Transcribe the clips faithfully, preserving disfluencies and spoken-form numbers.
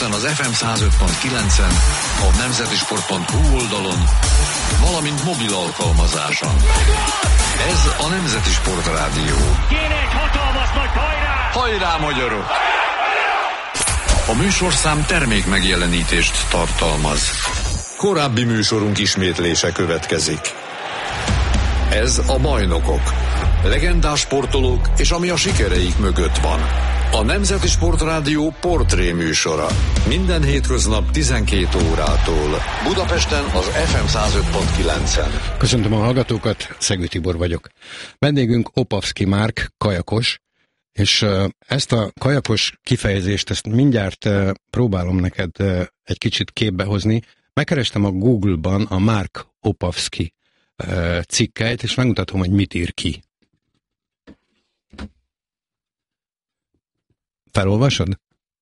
Budapesten az ef em száz öt pont kilencen, a nemzeti sport pont hu oldalon, valamint mobil alkalmazáson. Ez a Nemzeti Sport Rádió. Kéne egy hatalmas nagy hajrá! Hajrá, magyarok! A műsorszám termék megjelenítést tartalmaz. Korábbi műsorunk ismétlése következik. Ez a Bajnokok. Legendás sportolók és ami a sikereik mögött van. A Nemzeti Sport Rádió portré műsora. Minden hétköznap tizenkét órától. Budapesten az ef em száz öt pont kilencen. Köszöntöm a hallgatókat, Szegő Tibor vagyok. Vendégünk Opavszky Márk, kajakos, és ezt a kajakos kifejezést, ezt mindjárt próbálom neked egy kicsit képbe hozni. Megkerestem a Google-ban a Márk Opavszky cikkeit, és megmutatom, hogy mit ír ki. Felolvasod?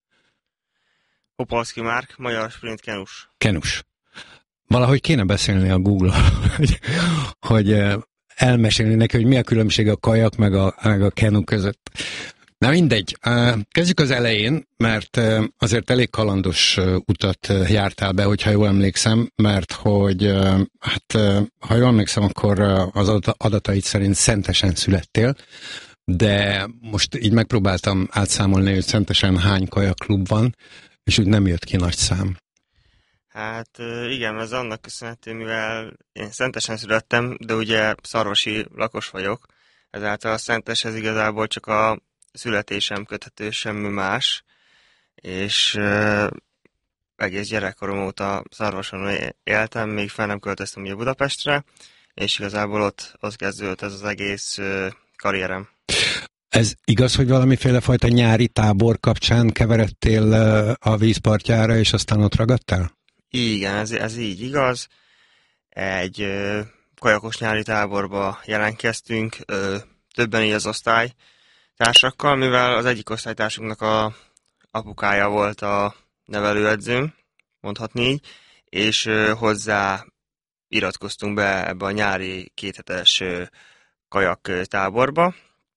Opavszky Márk, magyar sprint kenus. Kenus. Valahogy kéne beszélni a Google, hogy, hogy elmesélni neki, hogy mi a különbség a kajak meg a, meg a kenu között. Na mindegy. Kezdjük az elején, mert azért elég kalandos utat jártál be, hogyha jól emlékszem, mert hogy, hát, ha jól emlékszem, akkor az adataid szerint Szentesen születtél, de most így megpróbáltam átszámolni, hogy Szentesen hány kajakklub van, és úgy nem jött ki nagy szám. Hát igen, ez annak köszönhető, mivel én Szentesen születtem, de ugye szarvasi lakos vagyok, ezáltal a Szenteshez igazából csak a születésem köthető, semmi más, és uh, egész gyerekkorom óta Szarvason éltem, még fel nem költöztem ugye Budapestre, és igazából ott, ott kezdődött ez az egész uh, karrierem. Ez igaz, hogy valamiféle fajta nyári tábor kapcsán keveredtél a vízpartjára, és aztán ott ragadtál? Igen, ez, ez így igaz. Egy uh, kajakos nyári táborba jelentkeztünk, uh, többen így az osztály társakkal, mivel az egyik osztálytársunknak a apukája volt a nevelőedzőm, mondhatni így, és uh, hozzá iratkoztunk be ebbe a nyári kéthetes uh, kajak táborba,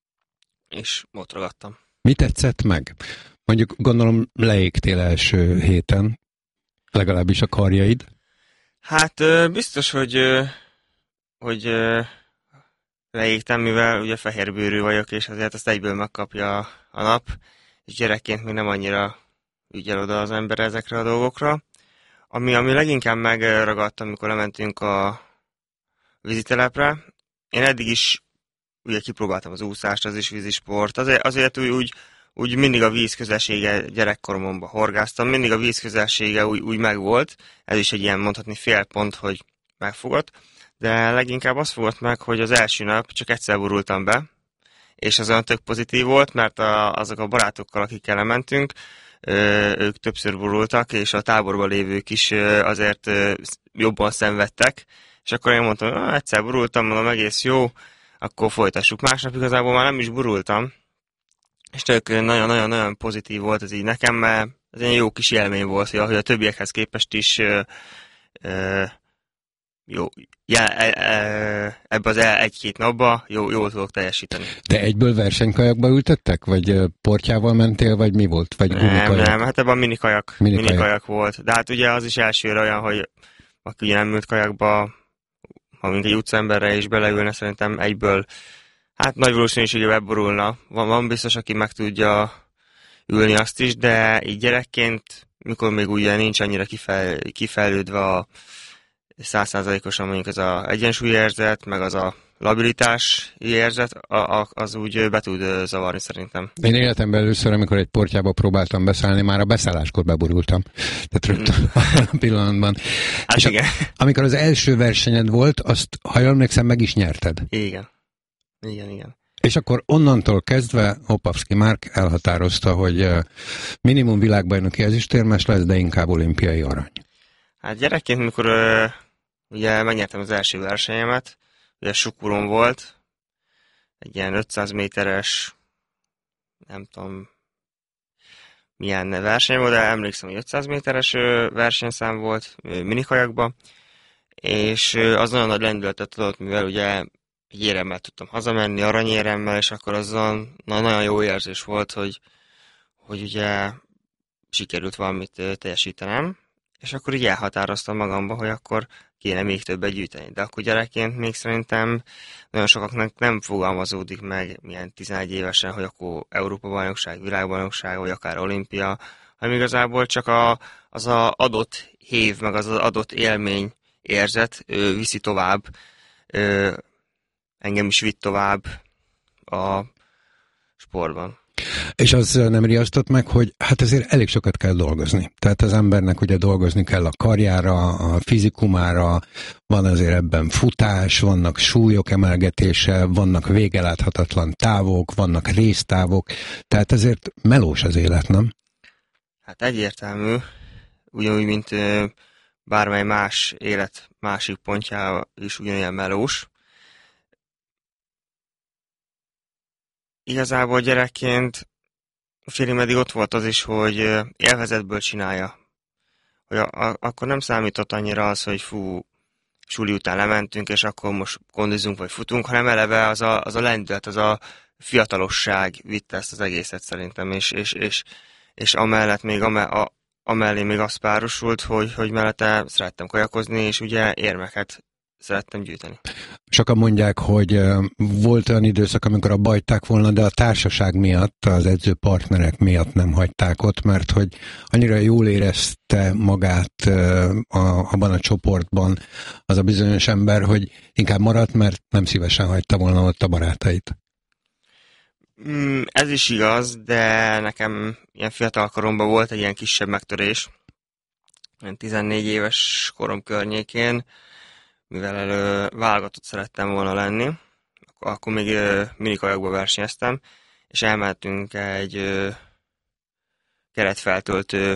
és ott ragadtam. Mi tetszett meg? Mondjuk gondolom leégtél első héten, legalábbis a karjaid. Hát biztos, hogy, hogy leégtem, mivel ugye fehérbőrű vagyok, és azért azt egyből megkapja a nap, és gyerekként még nem annyira ügyel oda az ember ezekre a dolgokra. Ami, ami leginkább megragadtam, amikor lementünk a vízitelepre, én eddig is ugye kipróbáltam az úszást, az is vízisport, azért, azért úgy, úgy, úgy mindig a víz közelsége gyerekkoromban horgáztam, mindig a víz közelsége úgy, úgy megvolt, ez is egy ilyen mondhatni félpont, hogy megfogott, de leginkább azt fogott meg, hogy az első nap csak egyszer borultam be, és az olyan tök pozitív volt, mert a, azok a barátokkal, akikkel mentünk, ők többször borultak, és a táborban lévők is azért jobban szenvedtek, és akkor én mondtam, hogy egyszer borultam, mondom, egész jó, akkor folytassuk. Másnap igazából már nem is borultam, és tök nagyon-nagyon pozitív volt ez így nekem, mert ez egy jó kis élmény volt, hogy a többiekhez képest is ö, ö, jó, ja, ebbe az egy-két napba jó, jól tudok teljesíteni. De egyből versenykajakba ültettek? Vagy portyával mentél, vagy mi volt? Vagy nem, nem, hát ebben a minikajak, minikajak. minikajak volt. De hát ugye az is elsőre olyan, hogy aki ugye nem ült kajakba, ha mint egy utcaemberre is beleülne, szerintem egyből, hát nagy valószínűséggel beborulna. Van, van biztos, aki meg tudja ülni azt is, de így gyerekként, mikor még ugye nincs annyira kifel, kifejlődve a száz százalékosan mondjuk az a egyensúlyérzet, meg az a labilitás érzet, a, a, az úgy be tud zavarni szerintem. Én életemben először, amikor egy portyába próbáltam beszállni, már a beszálláskor beborultam. Tehát rögtön a pillanatban. Hát és igen. A, amikor az első versenyed volt, azt, ha jól emlékszem, meg is nyerted. Igen. Igen, igen. És akkor onnantól kezdve Opavszky Márk elhatározta, hogy minimum világbajnoki ezüstérmes lesz, de inkább olimpiai arany. Hát gyerekként, mikor uh, ugye megnyertem az első versenyemet, ugye Sukuron volt, egy ilyen ötszáz méteres, nem tudom milyen verseny volt, de emlékszem, hogy ötszáz méteres versenyszám volt minikajakban, és az nagyon nagy lendületet adott, mivel ugye egy éremmel tudtam hazamenni, aranyéremmel, és akkor azon na, nagyon jó érzés volt, hogy, hogy ugye sikerült valamit ö, teljesítenem, és akkor így elhatároztam magamba, hogy akkor kéne még többet gyűjteni. De akkor gyerekként még szerintem nagyon sokaknak nem fogalmazódik meg milyen tizenegy évesen, hogy akkor Európa-bajnokság, világbajnokság, vagy akár olimpia, hanem igazából csak a, az a adott hév, meg az, az adott élmény érzet ő, viszi tovább, ő, engem is vitt tovább a sportban. És az nem riasztott meg, hogy hát ezért elég sokat kell dolgozni. Tehát az embernek ugye dolgozni kell a karjára, a fizikumára, van azért ebben futás, vannak súlyok emelgetése, vannak végeláthatatlan távok, vannak résztávok, tehát ezért melós az élet, nem? Hát egyértelmű, ugyanúgy, mint bármely más élet másik pontja is ugyanilyen melós. Igazából gyerekként félig meddig ott volt az is, hogy élvezetből csinálja. Hogy a, a, akkor nem számított annyira az, hogy fú, suli után lementünk, és akkor most kondizunk vagy futunk, hanem eleve az a, az a lendület, az a fiatalosság vitte ezt az egészet szerintem, és, és, és, és amellett még ame, a, amellé még az párosult, hogy, hogy mellette szerettem kajakozni, és ugye érmeket szerettem gyűjteni. Sokan mondják, hogy volt olyan időszak, amikor abba hagyták volna, de a társaság miatt, az edzőpartnerek miatt nem hagyták ott, mert hogy annyira jól érezte magát a, abban a csoportban az a bizonyos ember, hogy inkább maradt, mert nem szívesen hagyta volna ott a barátait. Mm, ez is igaz, de nekem ilyen fiatal koromban volt egy ilyen kisebb megtörés, tizennégy éves korom környékén, mivel elő válogatott szerettem volna lenni, akkor még minikajakba versenyeztem, és elmentünk egy ö, keretfeltöltő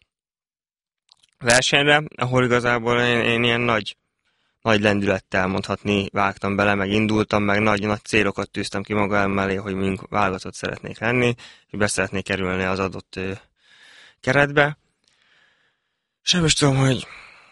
versenyre, ahol igazából én, én ilyen nagy, nagy lendülettel mondhatni vágtam bele, meg indultam, meg nagy, nagy célokat tűztem ki magam mellé, hogy mink válogatott szeretnék lenni, és be szeretnék kerülni az adott ö, keretbe. És nem is tudom, hogy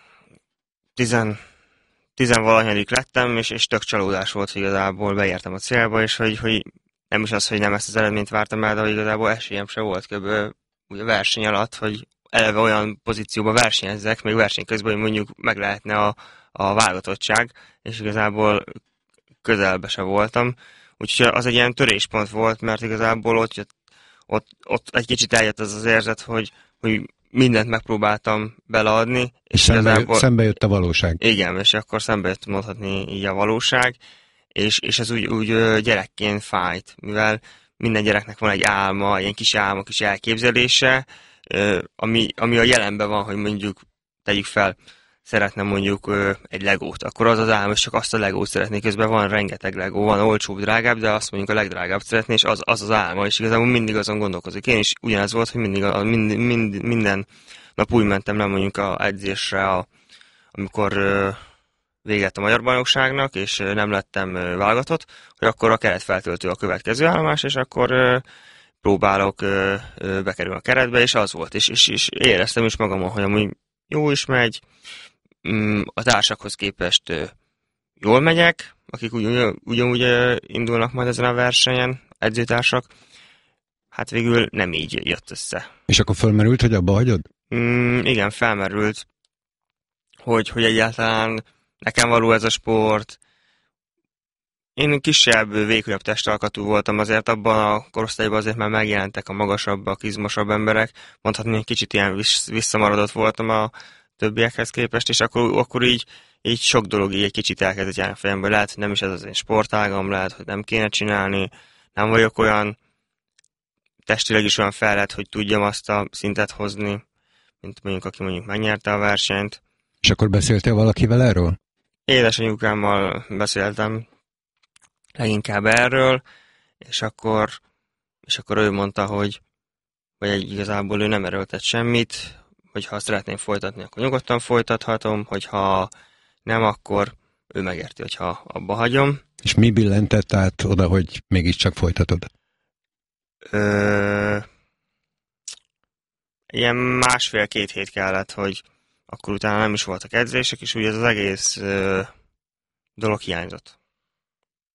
tizen tizenvalanyadik lettem, és, és tök csalódás volt, hogy igazából beértem a célba, és hogy, hogy nem is az, hogy nem ezt az eredményt vártam el, de hogy igazából esélyem se volt kb. Ugye a verseny alatt, hogy eleve olyan pozícióba versenyezzek, még verseny közben, hogy mondjuk meg lehetne a, a válogatottság, és igazából közelbe se voltam. Úgyhogy az egy ilyen töréspont volt, mert igazából ott, jött, ott, ott egy kicsit eljött az az érzet, hogy, hogy mindent megpróbáltam beleadni. És szembe, igazából, szembe jött a valóság. Igen, és akkor szembe jött mondhatni így a valóság, és, és ez úgy, úgy gyerekként fájt, mivel minden gyereknek van egy álma, ilyen kis álma, kis elképzelése, ami, ami a jelenben van, hogy mondjuk tegyük fel, szeretne mondjuk egy legót, akkor az az álma, és csak azt a legót szeretné, közben van rengeteg legó, van olcsóbb, drágább, de azt mondjuk a legdrágább szeretné, és az az, az álma, és igazából mindig azon gondolkozik. Én is ugyanez volt, hogy mindig, a, mind, mind, minden nap úgy mentem le mondjuk a edzésre, a, amikor véget a magyar bajnokságnak, és nem lettem válogatott, hogy akkor a keretfeltöltő a következő állomás, és akkor próbálok bekerülni a keretbe, és az volt, és, és, és éreztem is magamon, hogy amúgy jó is megy, a társakhoz képest jól megyek, akik ugyanúgy, ugyanúgy indulnak majd ezen a versenyen, edzőtársak, hát végül nem így jött össze. És akkor fölmerült, hogy abba hagyod? Mm, igen, felmerült, hogy, hogy egyáltalán nekem való ez a sport. Én kisebb, vékonyabb testalkatú voltam, azért abban a korosztályban azért már megjelentek a magasabbak, izmosabb emberek, mondhatni, hogy kicsit ilyen visszamaradott voltam a többiekhez képest, és akkor, akkor így, így sok dolog így egy kicsit elkezdett járni a fejemből. Lehet, hogy nem is ez az én sportágam, lehet, hogy nem kéne csinálni, nem vagyok olyan testileg is olyan felett, hogy tudjam azt a szintet hozni, mint mondjuk, aki mondjuk megnyerte a versenyt. És akkor beszéltél valakivel erről? Édesanyukámmal beszéltem leginkább erről, és akkor, és akkor ő mondta, hogy, hogy egy, igazából ő nem erőltet semmit, hogy ha szeretném folytatni, akkor nyugodtan folytathatom, hogyha nem, akkor ő megérti, hogyha abba hagyom. És mi billentett át oda, hogy mégiscsak folytatod? Ö, ilyen másfél-két hét kellett, hogy akkor utána nem is voltak edzések, és úgy ez az egész ö, dolog hiányzott.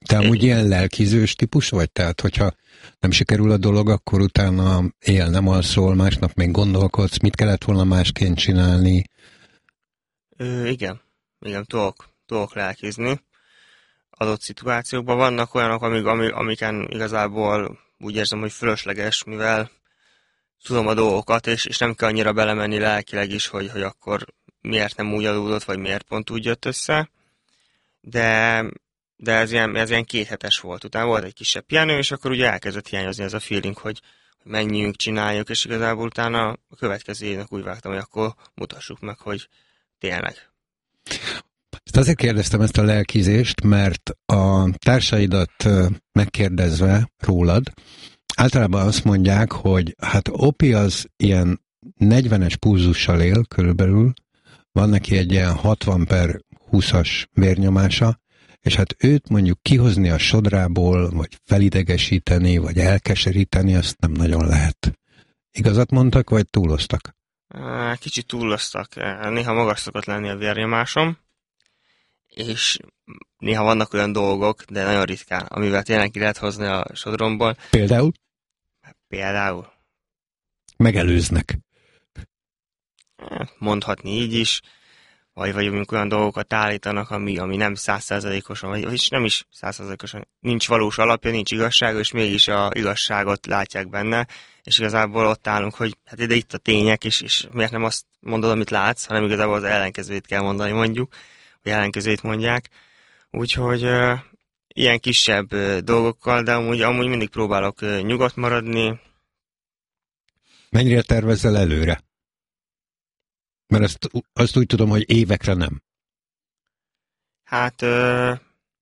Te amúgy ilyen lelkizős típus vagy? Tehát, hogyha nem sikerül a dolog, akkor utána él, nem alszol, másnap még gondolkodsz, mit kellett volna másként csinálni? Ö, igen, igen, tudok, tudok lelkizni. Adott szituációkban vannak olyanok, amik, amik, amiken igazából úgy érzem, hogy fölösleges, mivel tudom a dolgokat, és, és nem kell annyira belemenni lelkileg is, hogy, hogy akkor miért nem úgy adódott, vagy miért pont úgy jött össze. De, de ez, ilyen, ez ilyen kéthetes volt. Utána volt egy kisebb pihenő, és akkor ugye elkezdett hiányozni ez a feeling, hogy, hogy menjünk, csináljuk, és igazából utána a következő évnek úgy vágtam, hogy akkor mutassuk meg, hogy tényleg. Ezt azért kérdeztem ezt a lelkizést, mert a társaidat megkérdezve rólad, általában azt mondják, hogy hát Opi az ilyen negyvenes pulzussal él körülbelül, van neki egy ilyen hatvan per húszas vérnyomása, és hát őt mondjuk kihozni a sodrából, vagy felidegesíteni, vagy elkeseríteni, azt nem nagyon lehet. Igazat mondtak, vagy túloztak? Kicsit túloztak. Néha magas szokott lenni a vérnyomásom, és néha vannak olyan dolgok, de nagyon ritkán, amivel tényleg ki lehet hozni a sodromból. Például? Például. Megelőznek. Mondhatni így is, vagy, vagy olyan dolgokat állítanak, ami, ami nem száz százalékosan, vagy, vagy nem is száz százalékosan, nincs valós alapja, nincs igazsága, és mégis a igazságot látják benne, és igazából ott állunk, hogy hát ide itt a tények, és, és miért nem azt mondod, amit látsz, hanem igazából az ellenkezőjét kell mondani, mondjuk, vagy ellenkezőjét mondják. Úgyhogy uh, ilyen kisebb uh, dolgokkal, de amúgy, amúgy mindig próbálok uh, nyugodt maradni. Mennyire tervezzel előre? Mert azt, azt úgy tudom, hogy évekre nem. Hát uh,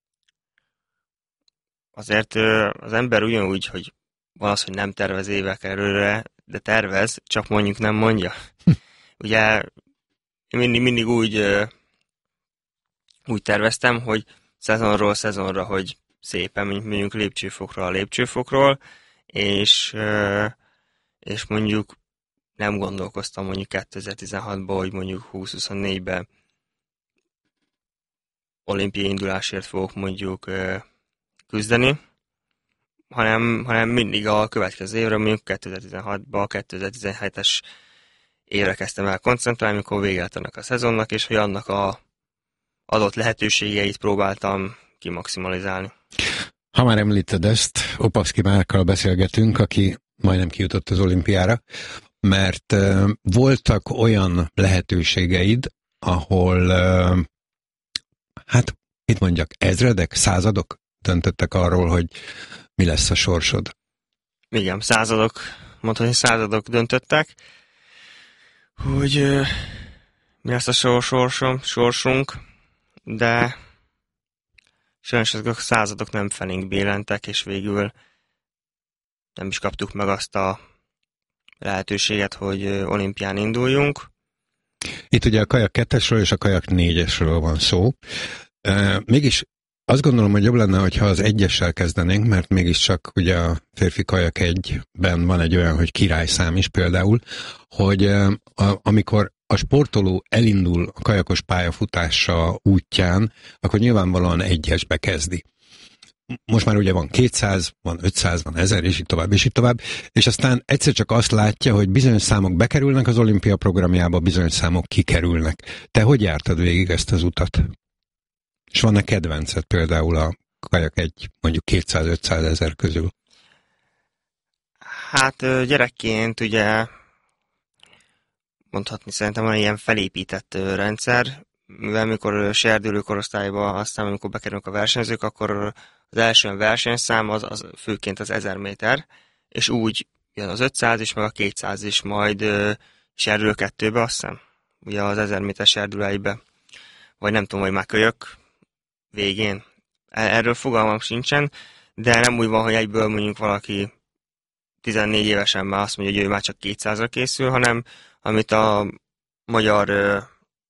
azért uh, az ember ugyanúgy, hogy van az, hogy nem tervez évek előre, de tervez, csak mondjuk nem mondja. Ugye mindig, mindig úgy, uh, úgy terveztem, hogy szezonról szezonra, hogy szépen mondjuk lépcsőfokról a lépcsőfokról, és, uh, és mondjuk nem gondolkoztam mondjuk kétezer-tizenhatban, hogy mondjuk húsz-huszonnégyben olimpiai indulásért fogok mondjuk uh, küzdeni, hanem, hanem mindig a következő évre, mondjuk kétezer-tizenhatban, kétezer-tizenhetes évre kezdtem el koncentrálni, amikor vége lett annak a szezonnak, és hogy annak a adott lehetőségeit próbáltam kimaximalizálni. Ha már említed ezt, Opaszki Márkkal beszélgetünk, aki majdnem kijutott az olimpiára, mert uh, voltak olyan lehetőségeid, ahol, uh, hát, mit mondjak, ezredek, századok döntöttek arról, hogy mi lesz a sorsod. Igen, századok, mondhatni századok döntöttek, hogy uh, mi lesz a sorsom, sorsunk, de sajnos ezek a századok nem felénk bélentek, és végül nem is kaptuk meg azt a lehetőséget, hogy olimpián induljunk. Itt ugye a kajak kettesről és a kajak négyesről van szó. E, mégis azt gondolom, hogy jobb lenne, hogyha az egyessel kezdenénk, mert mégiscsak ugye a férfi kajak egyben van egy olyan, hogy királyszám is például, hogy a, amikor a sportoló elindul a kajakos pályafutása útján, akkor nyilvánvalóan egyesbe kezdi. Most már ugye van kétszáz, van ötszáz, van ezer, és így tovább, és így tovább, és aztán egyszer csak azt látja, hogy bizonyos számok bekerülnek az olimpia programjába, bizonyos számok kikerülnek. Te hogy jártad végig ezt az utat? És van-e kedvenced például a kajak egy mondjuk kétszáz-ötszáz ezer közül? Hát gyerekként ugye mondhatni szerintem van ilyen felépített rendszer, mivel amikor serdülő korosztályba, aztán amikor bekerülnek a versenyzők, akkor az első versenyszám az, az főként az ezer méter, és úgy jön az ötszáz is, meg a kétszáz is, majd uh, serdülő kettőbe, azt hiszem, ugye az ezer méter serdülőibe, vagy nem tudom, hogy már kölyök végén. Erről fogalmam sincsen, de nem úgy van, hogy egyből mondjuk valaki tizennégy évesen már azt mondja, hogy ő már csak kétszázra készül, hanem amit a magyar uh,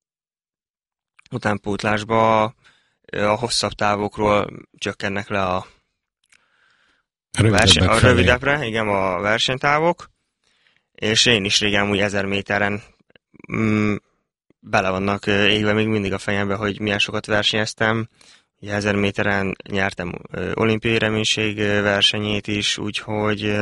utánpótlásba a hosszabb távokról csökkennek le a, a, verseny, a rövidebbre, igen, a versenytávok, és én is régen úgy ezer méteren mm, bele vannak égve még mindig a fejembe, hogy milyen sokat versenyeztem, ezer méteren nyertem olimpiai reménység versenyét is, úgyhogy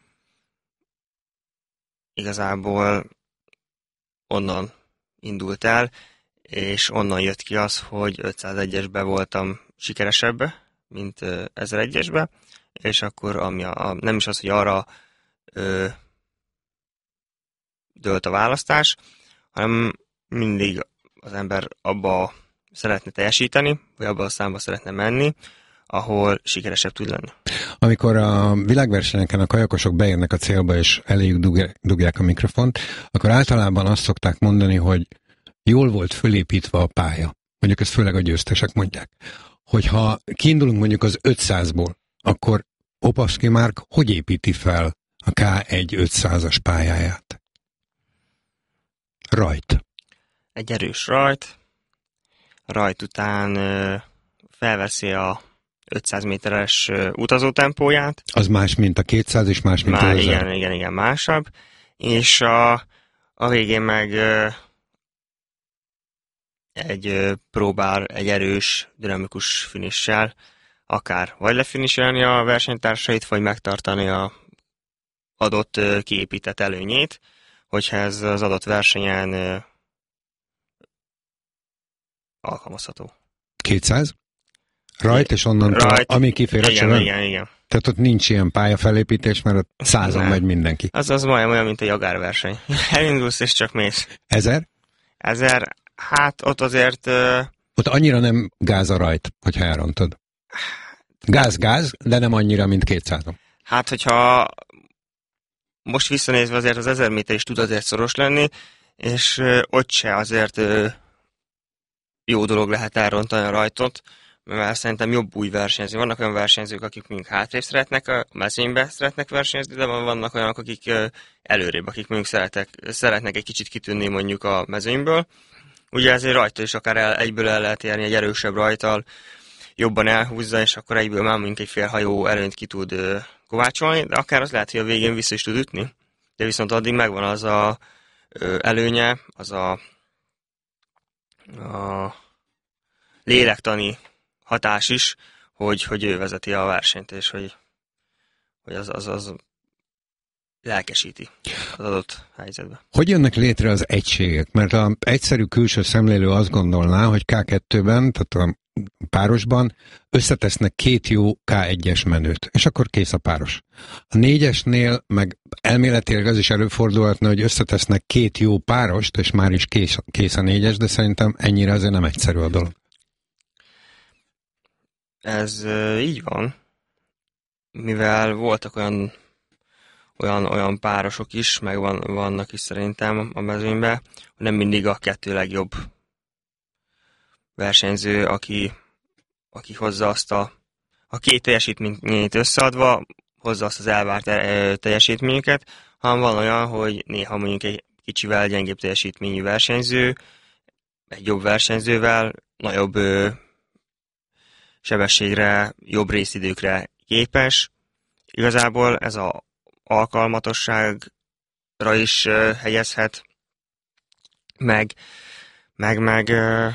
igazából onnan indult el, és onnan jött ki az, hogy ötszázegyesbe voltam sikeresebb, mint ezeregyesbe, és akkor ami a, a, nem is az, hogy arra ö, dőlt a választás, hanem mindig az ember abba szeretne teljesíteni, vagy abba a számba szeretne menni, ahol sikeresebb tud lenni. Amikor a világversenyeken a kajakosok beérnek a célba, és eléjük dugják a mikrofont, akkor általában azt szokták mondani, hogy jól volt fölépítve a pálya. Mondjuk ezt főleg a győztesek mondják. Hogyha kiindulunk mondjuk az ötszázból, akkor Opavsky Mark hogy építi fel a ká egy ötszázas pályáját? Rajt. Egy erős rajt. Rajt után ö, felveszi a ötszáz méteres ö, utazótempóját. Az más, mint a kétszáz, és más, mint Már az igen, igen, igen, másabb. És a, a végén meg ö, egy ö, próbál egy erős, dinamikus finissel akár vagy lefiniselni a versenytársait, vagy megtartani a adott ö, kiépített előnyét, hogyha ez az adott versenyen ö, alkalmazható. kétszáz? Rajt, és onnantól, Rajt. ami kifér a Igen, csövön? igen, igen. Tehát ott nincs ilyen pályafelépítés, mert ott százon Nem. megy mindenki. Az az majdnem olyan, mint egy agárverseny. Elindulsz, és csak mész. Ezer? Ezer, hát ott azért... ö, Ott annyira nem gáz a rajt, hogyha elrontod. Gáz-gáz, de nem annyira, mint kétszázon. Hát, hogyha most visszanézve azért az ezer méter is tud azért szoros lenni, és ö, ott se azért ö, jó dolog lehet elrontani a rajtot, mert szerintem jobb úgy versenyezni. Vannak olyan versenyzők, akik mondjuk hátrébb szeretnek, a mezőnybe szeretnek versenyezni, de vannak olyanok, akik ö, előrébb, akik mondjuk szeretek, szeretnek egy kicsit kitűnni mondjuk a mezőnyből. Ugye ezért rajta is akár el, egyből el lehet érni egy erősebb rajttal, jobban elhúzza, és akkor egyből már mondjuk egy fél hajó előnyt ki tud ö, kovácsolni, de akár az lehet, hogy a végén vissza is tud ütni. De viszont addig megvan az a ö, előnye, az a, a lélektani hatás is, hogy, hogy ő vezeti a versenyt, és hogy, hogy az, az, az lelkesíti az adott helyzetben. Hogy jönnek létre az egységek? Mert az egyszerű külső szemlélő azt gondolná, hogy ká kettőben, tehát a párosban összetesznek két jó ká egyes menőt, és akkor kész a páros. A négyesnél meg elméletileg az is előfordulhatna, hogy összetesznek két jó párost, és már is kész, kész a négyes, de szerintem ennyire azért nem egyszerű a dolog. Ez uh, így van, mivel voltak olyan, olyan, olyan párosok is, meg van, vannak is szerintem a mezőnyben, hogy nem mindig a kettő legjobb versenyző, aki, aki hozza azt a, a két teljesítményt összeadva, hozza azt az elvárt teljesítményüket, hanem van olyan, hogy néha mondjuk egy kicsivel gyengébb teljesítményű versenyző, egy jobb versenyzővel, nagyobb ö, sebességre, jobb részidőkre képes. Igazából ez az alkalmatosságra is ö, helyezhet, meg, meg, meg ö,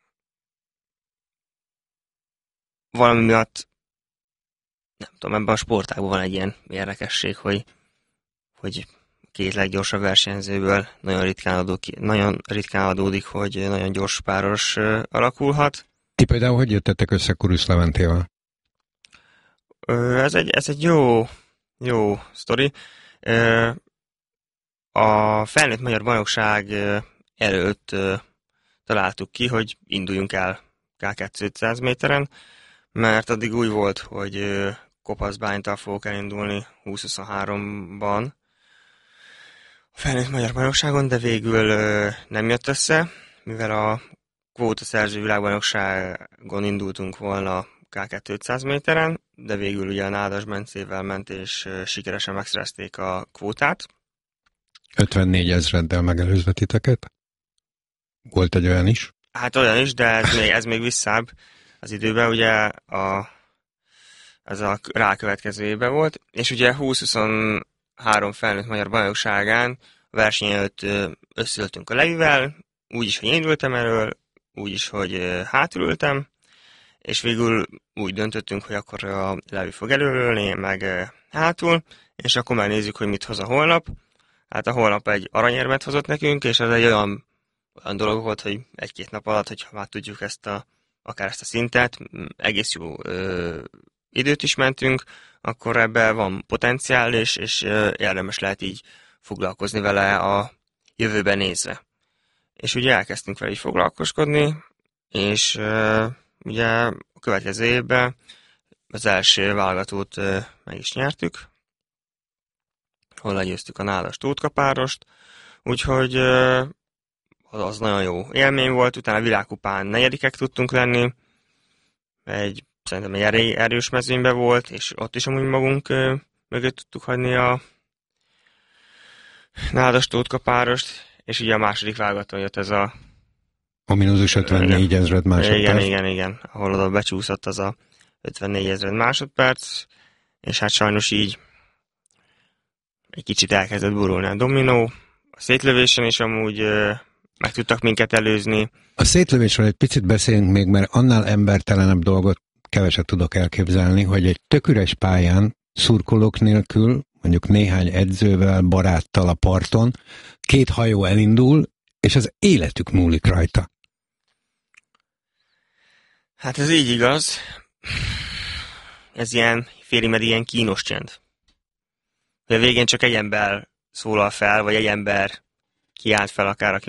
valami miatt, nem tudom, ebben a sportágban van egy ilyen érdekesség, hogy, hogy két leggyorsabb versenyzőből nagyon ritkán, adó ki, nagyon ritkán adódik, hogy nagyon gyors páros ö, alakulhat. Ti például hogy jöttetek össze Kurusz Leventével? Ö, ez, egy, ez egy jó, jó sztori. Ö, a felnőtt magyar bajnokság ö, előtt ö, találtuk ki, hogy induljunk el ká kétszáz méteren, mert addig úgy volt, hogy ö, Kopaszbánytól fogok elindulni húsz huszonháromban a felnőtt magyar bajnokságon, de végül ö, nem jött össze, mivel a kvótaszerző világbajnokságon indultunk volna ká kétszáz méteren, de végül ugye a Nádas Bencével ment, és ö, sikeresen megszerezték a kvótát. ötvennégy ezreddel megelőzve titeket? Volt egy olyan is? Hát olyan is, de ez még, ez még visszább az időben, ugye a, ez a rákövetkező évben volt, és ugye húsz huszonhárom felnőtt magyar bajnokságán a verseny előtt összeültünk a Levivel, úgyis, hogy én ültem erről, úgyis, hogy hátulültem, és végül úgy döntöttünk, hogy akkor a Levi fog előrölni, meg hátul, és akkor megnézzük, hogy mit hoz a holnap. Hát a holnap egy aranyérmet hozott nekünk, és ez egy olyan, olyan dolog volt, hogy egy-két nap alatt, hogyha már tudjuk ezt a, akár ezt a szintet, egész jó ö, időt is mentünk, akkor ebben van potenciál, és, és ö, érdemes lehet így foglalkozni vele a jövőben nézve. És ugye elkezdtünk vele így foglalkozkodni, és ö, ugye a következő évben az első válogatót ö, meg is nyertük, hol legyőztük a Nádas Tótkapárost, úgyhogy ö, az nagyon jó élmény volt, utána a világkupán negyedikek tudtunk lenni, egy, szerintem egy erős mezőnyben volt, és ott is amúgy magunk ö, mögött tudtuk hagyni a Nádas Tótkapárost, és ugye a második válogatón jött ez a A mínusz ötvennégy ezred másodperc. Igen, igen, igen, ahol oda becsúszott az a ötvennégy ezred másodperc, és hát sajnos így egy kicsit elkezdett burulni a dominó. A szétlövésen is amúgy ö, meg tudtak minket előzni. A szétlövésről egy picit beszéljünk még, mert annál embertelenebb dolgot keveset tudok elképzelni, hogy egy tök üres pályán, szurkolók nélkül, mondjuk néhány edzővel, baráttal a parton, két hajó elindul, és az életük múlik rajta. Hát ez így igaz. Ez ilyen, félig meddig ilyen kínos csend. Hogy a végén csak egy ember szólal fel, vagy egy ember kiállt fel akár, aki